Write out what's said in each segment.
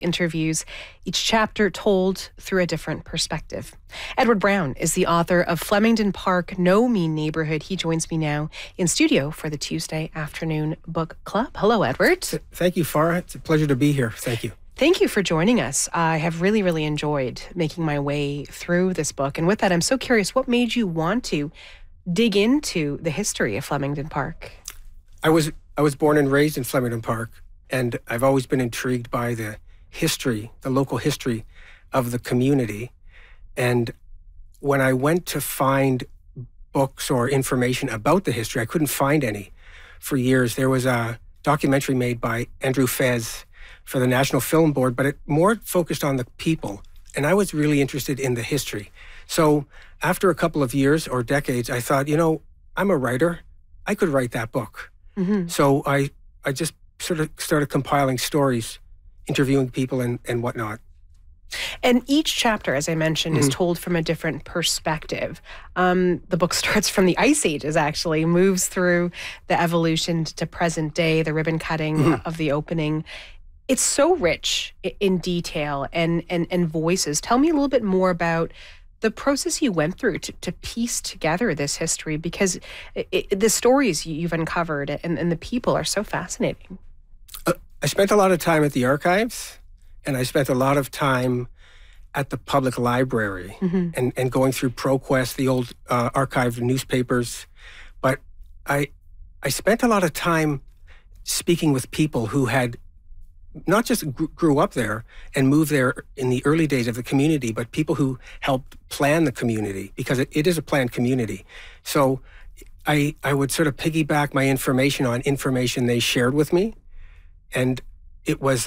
interviews, each chapter told through a different perspective. Edward Brown is the author of Flemington Park, No Mean Neighborhood. He joins me now in studio for the Tuesday afternoon book club. Hello, Edward. Thank you, Farah. It's a pleasure to be here. Thank you. Thank you for joining us. I have really enjoyed making my way through this book. And with that, I'm so curious, what made you want to dig into the history of Flemington Park? I was born and raised in Flemington Park, and I've always been intrigued by the history, the local history of the community. And when I went to find books or information about the history, I couldn't find any for years. There was a documentary made by Andrew Fez for the National Film Board, but it more focused on the people. And I was really interested in the history. So after a couple of years or decades, I thought, I'm a writer. I could write that book. Mm-hmm. So I just sort of started compiling stories, interviewing people and whatnot. And each chapter, as I mentioned, is told from a different perspective. The book starts from the Ice Ages, actually, moves through the evolution to present day, the ribbon cutting of the opening. It's so rich in detail and voices. Tell me a little bit more about the process you went through to piece together this history, because the stories you've uncovered and the people are so fascinating. I spent a lot of time at the archives, and I spent a lot of time at the public library and going through ProQuest, the old archived newspapers. But I spent a lot of time speaking with people who had not just grew up there and moved there in the early days of the community, but people who helped plan the community, because it is a planned community. So I would sort of piggyback my information on information they shared with me. And it was,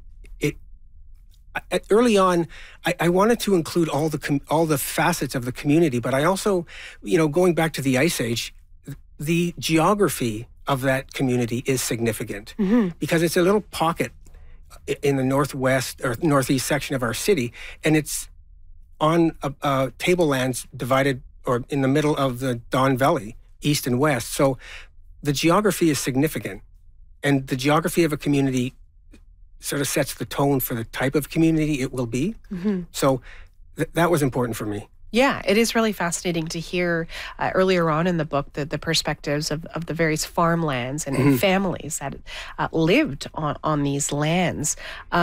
early on, I wanted to include all the facets of the community, but I also, going back to the Ice Age, the geography of that community is significant because it's a little pocket in the northwest or northeast section of our city, and it's on tablelands divided or in the middle of the Don Valley, east and west. So the geography is significant, and the geography of a community sort of sets the tone for the type of community it will be. So that was important for me. Yeah, it is really fascinating to hear earlier on in the book the perspectives of the various farmlands and families that lived on these lands.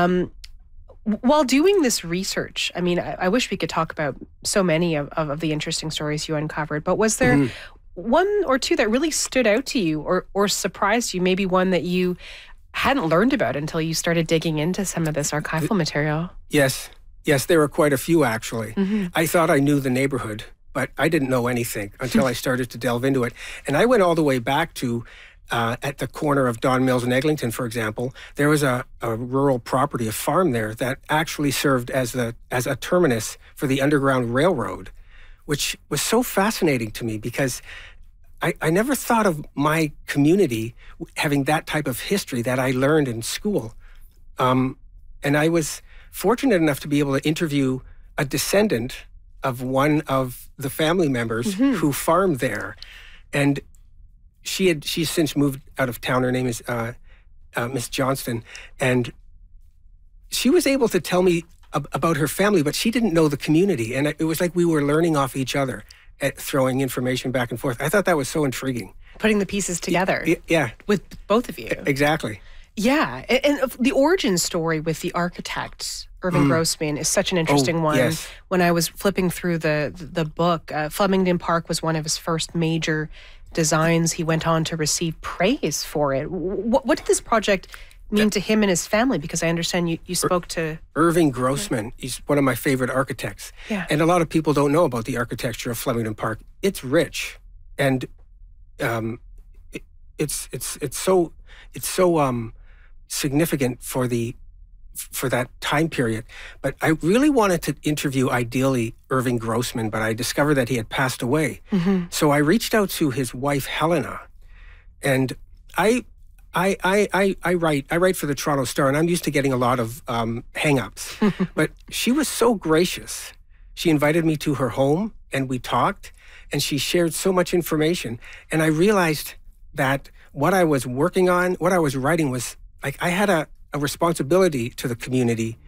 While doing this research, I mean, I wish we could talk about so many of the interesting stories you uncovered, but was there one or two that really stood out to you or surprised you, maybe one that you hadn't learned about until you started digging into some of this archival material? Yes, there were quite a few, actually. I thought I knew the neighborhood, but I didn't know anything until I started to delve into it. And I went all the way back to, at the corner of Don Mills and Eglinton, for example, there was a rural property, a farm there that actually served as a terminus for the Underground Railroad, which was so fascinating to me because I never thought of my community having that type of history that I learned in school. And I was fortunate enough to be able to interview a descendant of one of the family members who farmed there. And she's since moved out of town. Her name is Miss Johnston. And she was able to tell me about her family, but she didn't know the community. And it was like we were learning off each other, throwing information back and forth. I thought that was so intriguing. Putting the pieces together. Yeah. With both of you. Exactly. Yeah, and the origin story with the architect, Irving Grossman, is such an interesting one. Yes. When I was flipping through the book, Flemington Park was one of his first major designs. He went on to receive praise for it. What did this project mean to him and his family? Because I understand you spoke to... Irving Grossman. He's one of my favorite architects. Yeah. And a lot of people don't know about the architecture of Flemington Park. It's rich. And it's so significant for that time period. But I really wanted to interview, ideally, Irving Grossman, but I discovered that he had passed away. So I reached out to his wife, Helena, and I write for the Toronto Star, and I'm used to getting a lot of hang-ups. But she was so gracious. She invited me to her home, and we talked, and she shared so much information. And I realized that what I was working on, what I was writing was, like, I had a responsibility to the community